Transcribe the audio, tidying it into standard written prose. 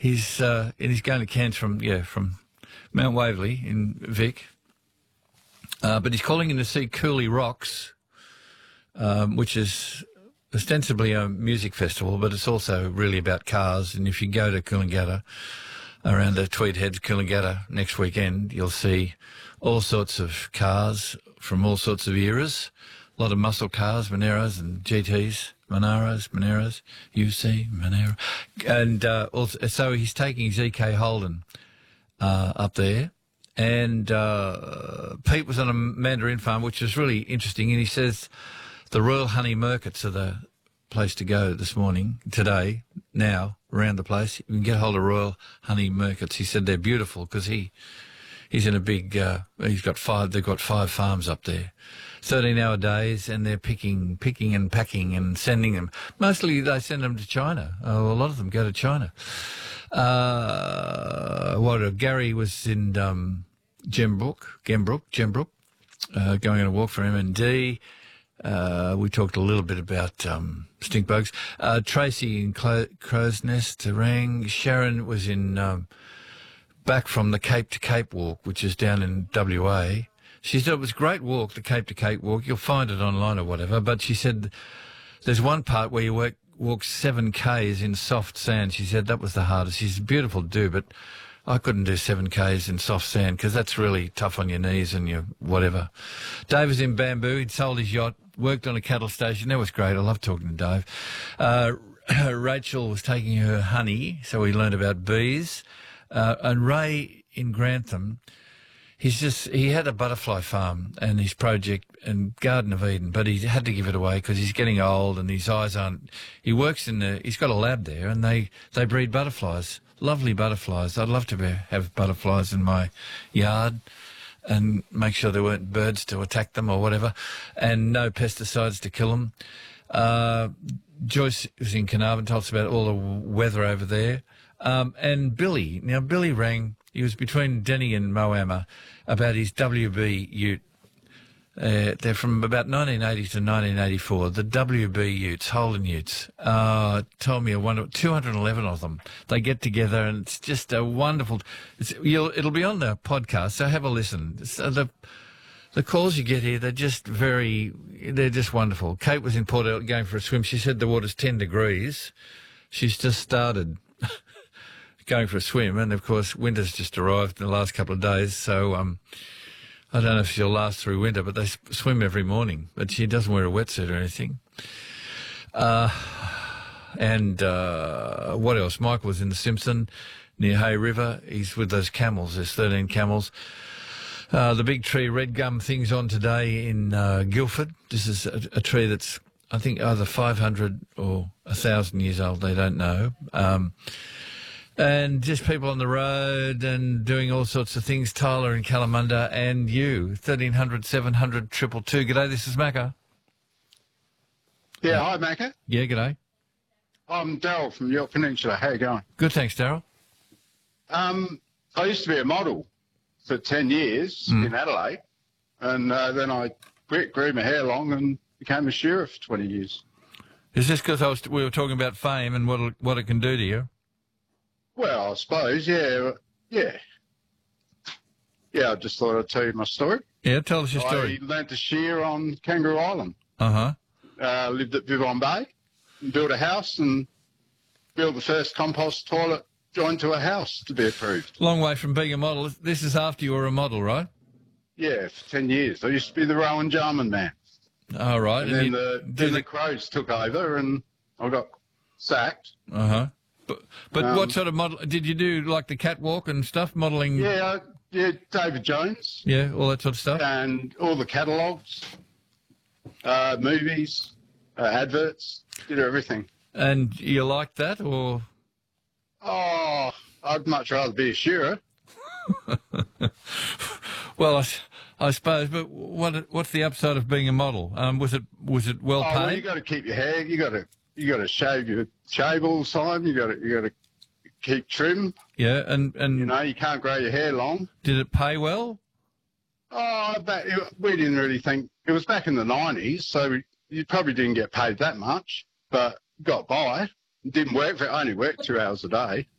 He's going to Cairns from Mount Waverley in Vic. But he's calling in to see Cooley Rocks, which is ostensibly a music festival, but it's also really about cars. And if you go to Coolangatta, around the Tweed Heads, Coolangatta next weekend, you'll see all sorts of cars from all sorts of eras. A lot of muscle cars, Moneros and GTs, Moneros, UC, Monero. And also, so he's taking ZK Holden up there. And Pete was on a mandarin farm, which was really interesting. And he says the Royal Honey Markets are the place to go today, now, around the place. You can get hold of Royal Honey Markets. He said they're beautiful because he's in a big, they've got 5 farms up there. 13-hour days, and they're picking and packing and sending them. Mostly they send them to China. A lot of them go to China. Gary was in Gembrook, going on a walk for M&D. We talked a little bit about stink bugs. Tracy in Crow's Nest, Terang. Sharon was in back from the Cape to Cape walk, which is down in WA. She said it was a great walk, the Cape to Cape walk. You'll find it online or whatever. But she said there's one part where you walk 7 Ks in soft sand. She said that was the hardest. She's beautiful to do, but I couldn't do 7 Ks in soft sand because that's really tough on your knees and your whatever. Dave was in Bamboo. He'd sold his yacht, worked on a cattle station. That was great. I love talking to Dave. Rachel was taking her honey, so we learned about bees. And Ray in Grantham, he had a butterfly farm and his project and Garden of Eden, but he had to give it away because he's getting old and his eyes aren't. He's got a lab there and they breed butterflies, lovely butterflies. I'd love to have butterflies in my yard and make sure there weren't birds to attack them or whatever, and no pesticides to kill them. Joyce was in Carnarvon, told us about all the weather over there. And Billy rang. He was between Denny and Moama about his WB ute. They're from about 1980 to 1984. The WB utes, Holden utes. Told me 211 of them. They get together and it's just a wonderful. It'll be on the podcast, so have a listen. So the calls you get here, they're just wonderful. Kate was in Port Elliot going for a swim. She said the water's 10 degrees. She's just started going for a swim, and of course winter's just arrived in the last couple of days, so I don't know if she'll last through winter, but they swim every morning, but she doesn't wear a wetsuit or anything. And what else? Michael was in the Simpson near Hay River. He's with those camels. There's 13 camels. The big tree red gum thing's on today in Guildford. This is a tree that's, I think, either 500 or 1,000 years old. They don't know. And just people on the road and doing all sorts of things. Tyler in Kalamunda and you, 1300 700 222. G'day, this is Macca. Yeah, hi, Macca. Yeah, g'day. I'm Daryl from York Peninsula. How you going? Good, thanks, Daryl. I used to be a model for 10 years in Adelaide, and then I grew my hair long and became a shearer for 20 years. Is this because we were talking about fame and what it can do to you? Well, I suppose, yeah. I just thought I'd tell you my story. Yeah, tell us your story. I learnt to shear on Kangaroo Island. Uh-huh. Lived at Vivon Bay, and built a house and built the first compost toilet joined to a house to be approved. Long way from being a model. This is after you were a model, right? Yeah, for 10 years. I used to be the Rowan Jarman man. Oh, right. And then the Crows took over and I got sacked. Uh-huh. But what sort of model did you do? Like the catwalk and stuff, modelling? Yeah, David Jones. Yeah, all that sort of stuff. And all the catalogues, movies, adverts, did everything. And you liked that, or? Oh, I'd much rather be a shearer. Well, I suppose. But what's the upside of being a model? Was it well paid? Well, you got to keep your hair. You got to shave all the time. You got to keep trim. Yeah, and you can't grow your hair long. Did it pay well? Oh, we didn't really think. It was back in the 90s, so you probably didn't get paid that much, but got by. Didn't work. I only worked 2 hours a day.